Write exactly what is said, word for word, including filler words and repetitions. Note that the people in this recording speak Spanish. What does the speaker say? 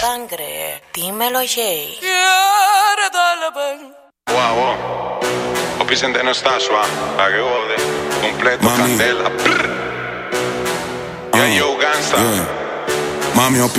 sangre. Dímelo, Jay. Wow, wow. Opisen de no está suave. Pa' que jode. Completo, Mami. candela. Yeah, yo, gangsta. Yeah. Mami,